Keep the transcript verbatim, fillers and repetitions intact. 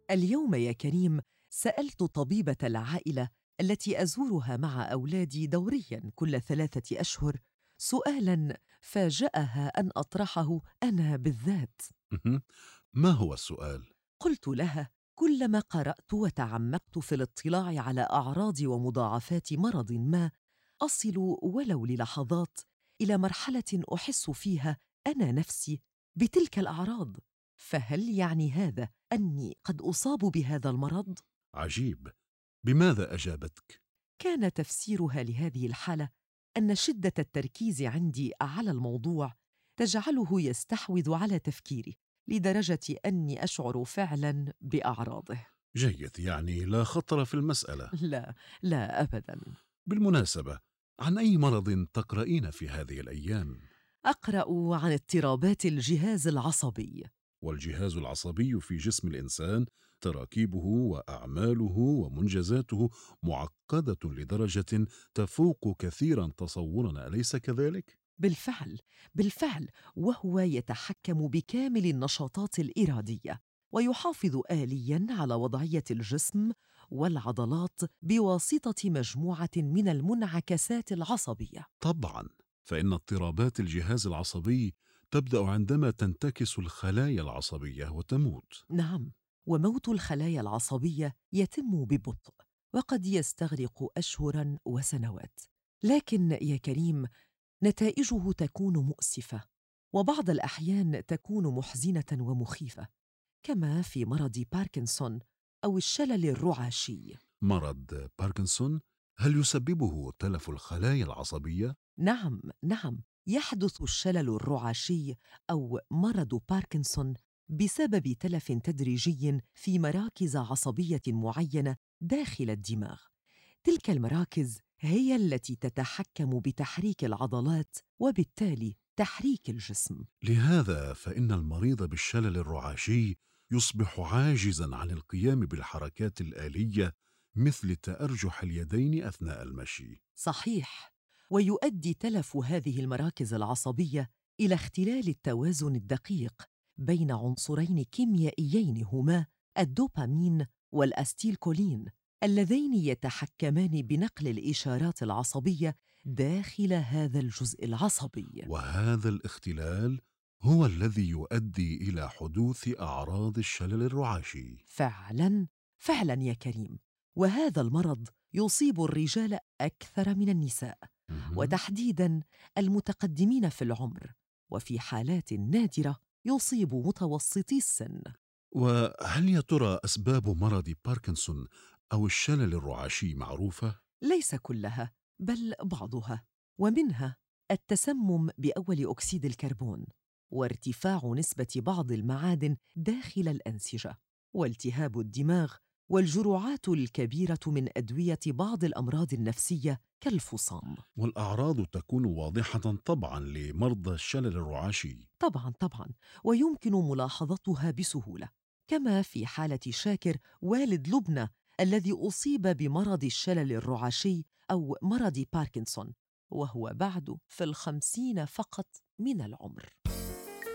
اليوم يا كريم سألت طبيبة العائلة التي أزورها مع أولادي دورياً كل ثلاثة أشهر سؤالاً فاجأها أن أطرحه أنا بالذات. مهم. ما هو السؤال؟ قلت لها: كلما قرأت وتعمقت في الاطلاع على أعراض ومضاعفات مرض ما، أصل ولو للحظات إلى مرحلة أحس فيها أنا نفسي بتلك الأعراض، فهل يعني هذا أني قد أصاب بهذا المرض؟ عجيب. بماذا أجابتك؟ كان تفسيرها لهذه الحالة أن شدة التركيز عندي على الموضوع تجعله يستحوذ على تفكيري لدرجة أني أشعر فعلاً بأعراضه. جيد، يعني لا خطر في المسألة. لا، لا أبداً. بالمناسبة، عن أي مرض تقرأين في هذه الأيام؟ أقرأ عن اضطرابات الجهاز العصبي. والجهاز العصبي في جسم الإنسان تراكيبه وأعماله ومنجزاته معقدة لدرجة تفوق كثيرا تصورنا، أليس كذلك؟ بالفعل، بالفعل، وهو يتحكم بكامل النشاطات الإرادية ويحافظ آلياً على وضعية الجسم والعضلات بواسطة مجموعة من المنعكسات العصبية. طبعا، فإن اضطرابات الجهاز العصبي تبدأ عندما تنتكس الخلايا العصبية وتموت. نعم، وموت الخلايا العصبية يتم ببطء وقد يستغرق أشهراً وسنوات، لكن يا كريم نتائجه تكون مؤسفة وبعض الأحيان تكون محزنة ومخيفة، كما في مرض باركنسون أو الشلل الرعاشي. مرض باركنسون هل يسببه تلف الخلايا العصبية؟ نعم، نعم، يحدث الشلل الرعاشي أو مرض باركنسون بسبب تلف تدريجي في مراكز عصبية معينة داخل الدماغ. تلك المراكز هي التي تتحكم بتحريك العضلات وبالتالي تحريك الجسم. لهذا فإن المريض بالشلل الرعاشي يصبح عاجزا عن القيام بالحركات الآلية مثل تأرجح اليدين أثناء المشي. صحيح، ويؤدي تلف هذه المراكز العصبية إلى اختلال التوازن الدقيق بين عنصرين كيميائيين هما الدوبامين والأستيلكولين، اللذين يتحكمان بنقل الإشارات العصبية داخل هذا الجزء العصبي. وهذا الاختلال هو الذي يؤدي إلى حدوث أعراض الشلل الرعاشي. فعلاً، فعلاً يا كريم، وهذا المرض يصيب الرجال أكثر من النساء، مهم. وتحديداً المتقدمين في العمر، وفي حالات نادرة يصيب متوسطي السن. وهل يا ترى أسباب مرض باركنسون أو الشلل الرعاشي معروفة؟ ليس كلها بل بعضها، ومنها التسمم بأول أكسيد الكربون، وارتفاع نسبة بعض المعادن داخل الأنسجة، والتهاب الدماغ، والجرعات الكبيرة من أدوية بعض الأمراض النفسية كالفصام. والأعراض تكون واضحة طبعا لمرضى الشلل الرعاشي. طبعاً طبعاً، ويمكن ملاحظتها بسهولة، كما في حالة شاكر والد لبنى الذي أصيب بمرض الشلل الرعاشي أو مرض باركنسون وهو بعد في الخمسين فقط من العمر.